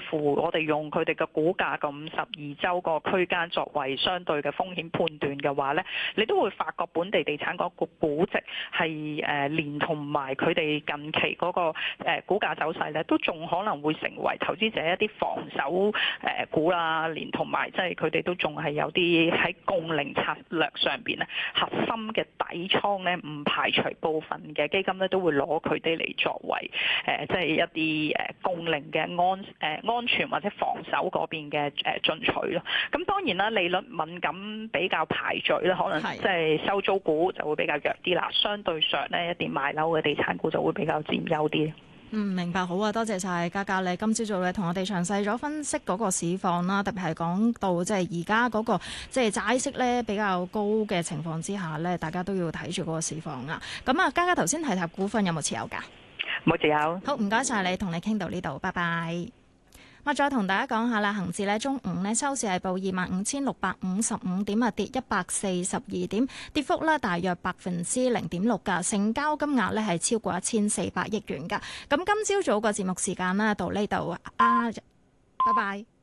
乎我哋用佢哋嘅股價個52週個區間作為相對嘅風險判斷嘅話咧，你都會發覺本地地產嗰個估值係連同埋佢哋近期嗰個股價走勢咧，都仲可能會成為投資者一啲防守股啦，連同埋即係佢哋都仲係有啲喺共齡策略上邊咧核心嘅底倉咧，唔排除部分嘅基金咧都會攞佢哋嚟作為即係一啲共齡嘅安全或者防守嗰邊嘅進取咯。咁當然啦，利率敏感比較排序咧，可能即係收租股就會比較弱啲啦。相對上咧，一啲賣樓嘅地產股就會比較佔優啲。 明白，好啊，多謝晒嘉嘉你今朝早咧同我哋詳細咗分析嗰個市況啦，特別係講到即係而家嗰個即係債息咧比較高嘅情況之下咧，大家都要睇住嗰個市況啊。咁啊，嘉嘉頭先提及股份有冇持有㗎？ 冇持有。 好，唔該晒你，同你傾到呢度，拜拜。我再同大家講下啦，恒指咧中午咧收市係報25,655點啊，跌142點，跌幅咧大約0.6%㗎，成交金額咧係超過1400億元㗎。咁今朝早個節目時間咧到呢度啊，拜拜。